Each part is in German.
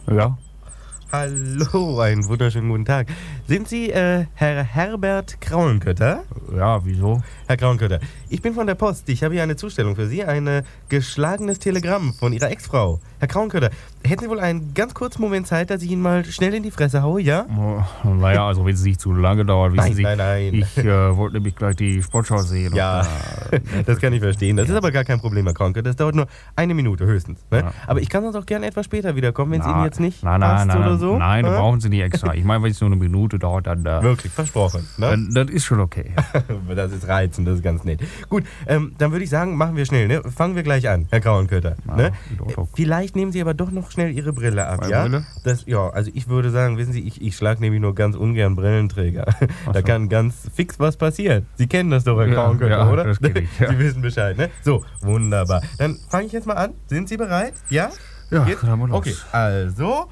Ja. Hallo, einen wunderschönen guten Tag. Sind Sie Herr Herbert Krauenkötter? Ja, wieso? Herr Krauenkötter, ich bin von der Post. Ich habe hier eine Zustellung für Sie, ein geschlagenes Telegramm von Ihrer Ex-Frau. Herr Krauenkötter, hätten Sie wohl einen ganz kurzen Moment Zeit, dass ich Ihnen mal schnell in die Fresse haue, ja? Naja, also wenn es nicht zu lange dauert, wissen Sie. Nein. Ich wollte nämlich gleich die Sportschau sehen. Ja, das kann ich verstehen. Das ist aber gar kein Problem, Herr Krauenkötter. Das dauert nur 1 Minute höchstens. Ne? Ja. Aber ich kann sonst auch gerne etwas später wiederkommen, wenn es Ihnen jetzt nicht passt oder so. Nein, da brauchen Sie nicht extra. Ich meine, wenn es nur eine Minute dauert, dann... Wirklich, versprochen. Ne? Das ist schon okay. Das ist reizend, das ist ganz nett. Gut, dann würde ich sagen, machen wir schnell. Ne? Fangen wir gleich an, Herr Krauenkötter. Ne? Vielleicht nehmen Sie aber doch noch schnell Ihre Brille ab, ja? Brille? Also ich würde sagen, wissen Sie, ich schlage nämlich nur ganz ungern Brillenträger. Da kann ganz fix was passieren. Sie kennen das doch, Herr Krauenkötter, oder? Das kenn ich, ja. Sie wissen Bescheid, ne? So, wunderbar. Dann fange ich jetzt mal an. Sind Sie bereit? Ja? Ja, Jetzt? dann haben wir los. Okay, also...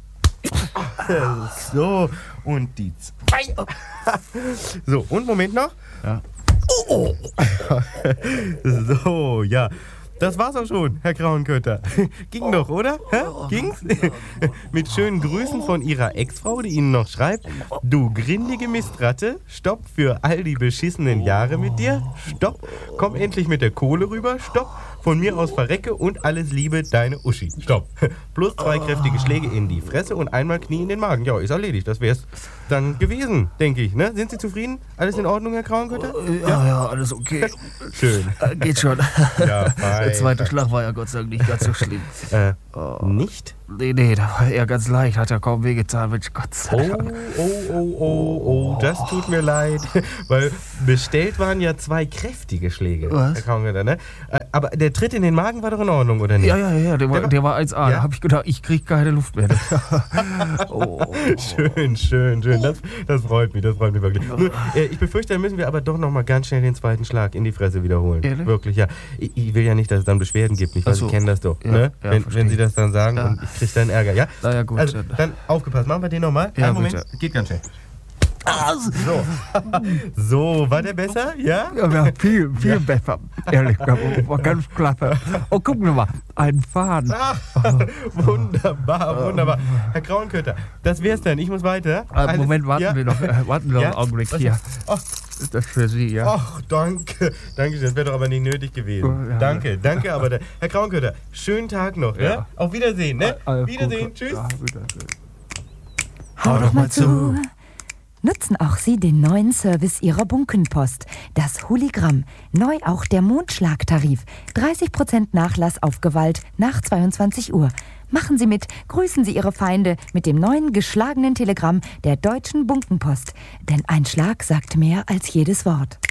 So, und die 2. So, und Moment noch. Ja. So, ja. Das war's auch schon, Herr Krauenkötter. Ging doch, oder? Hä? Ging's? Mit schönen Grüßen von Ihrer Ex-Frau, die Ihnen noch schreibt: Du grindige Mistratte, stopp für all die beschissenen Jahre mit dir. Stopp, komm endlich mit der Kohle rüber. Stopp, von mir aus verrecke und alles Liebe, deine Uschi. Stopp. Plus 2 kräftige Schläge in die Fresse und einmal Knie in den Magen. Ja, ist erledigt. Das wär's dann gewesen, denke ich. Ne? Sind Sie zufrieden? Alles in Ordnung, Herr Krauenkötter? Ja, alles okay. Schön. Geht schon. Ja, fein. Der zweite Schlag war ja Gott sei Dank nicht ganz so schlimm. Nicht? Nee, da war eher ganz leicht. Hat ja kaum wehgetan, Mensch, Gott sei Dank. Oh, das tut mir leid. Weil bestellt waren ja 2 kräftige Schläge. Was? Herr Krauenkötter, ne? Aber der Tritt in den Magen war doch in Ordnung, oder nicht? Ja, der war 1A. Ja? Da hab ich gedacht, ich krieg keine Luft mehr. Schön. Das freut mich wirklich. Nur, ich befürchte, da müssen wir aber doch noch mal ganz schnell den zweiten Schlag in die Fresse wiederholen. Ehrlich? Wirklich, ja. Ich will ja nicht, dass es dann Beschwerden gibt, nicht? Weil Sie kennen das doch. Ja, ne? ja, wenn Sie das dann sagen und ich krieg dann Ärger, ja? Na ja, gut. Also, dann aufgepasst. Machen wir den nochmal. Ja, Einen Moment, bitte. geht ganz schnell. So, war der besser? Ja? Ja, viel besser. Ehrlich, war ganz klasse. Oh, guck mal, ein Faden. Ach, wunderbar. Herr Krauenkötter, das wär's dann. Ich muss weiter. Moment, warten wir noch einen Augenblick hier. Oh. Ist das für Sie, ja? Ach, danke. Das wäre doch aber nicht nötig gewesen. Ja. Danke, aber Herr Krauenkötter, schönen Tag noch. Ja. Ne? Auf Wiedersehen. Ne? Wiedersehen. Gut. Tschüss. Ja, Wiedersehen. Hau doch mal zu! Nutzen auch Sie den neuen Service Ihrer Bunkenpost, das Holigramm. Neu auch der Mondschlagtarif. 30% Nachlass auf Gewalt nach 22 Uhr. Machen Sie mit, grüßen Sie Ihre Feinde mit dem neuen geschlagenen Telegramm der Deutschen Bunkenpost. Denn ein Schlag sagt mehr als jedes Wort.